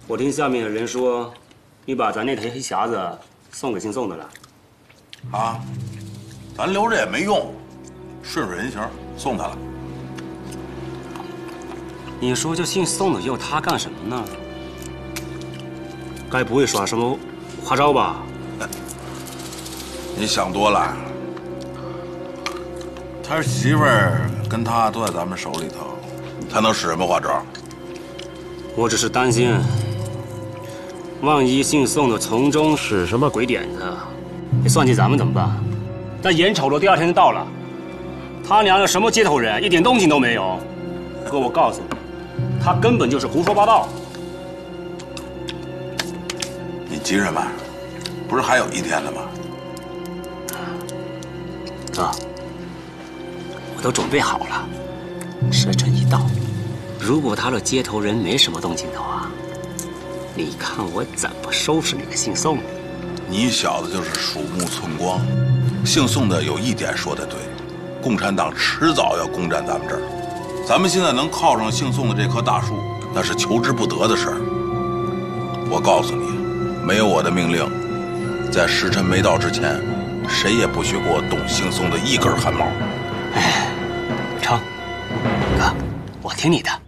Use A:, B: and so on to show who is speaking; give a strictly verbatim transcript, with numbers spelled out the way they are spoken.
A: 我听下面的人说，你把咱那台黑匣子送给姓宋的了。
B: 啊，咱留着也没用，顺水人情送他了。
A: 你说这姓宋的要他干什么呢？该不会耍什么花招吧？
B: 你想多了。他媳妇儿跟他都在咱们手里头，他能使什么花招？
A: 我只是担心，万一姓宋的从中使什么鬼点子，你算计咱们怎么办？但眼瞅着第二天就到了，他娘的什么接头人，一点动静都没有。哥，我告诉你，他根本就是胡说八道。
B: 你急什么？不是还有一天呢吗？
A: 哥，我都准备好了，时辰一到，如果他的接头人没什么动静的话，你看我怎么收拾你个姓宋的。
B: 你小子就是鼠目寸光。姓宋的有一点说的对，共产党迟早要攻占咱们这儿。咱们现在能靠上姓宋的这棵大树，那是求之不得的事儿。我告诉你，没有我的命令，在时辰没到之前，谁也不许给我动姓宋的一根汗毛。
A: 哎，成，哥，我听你的。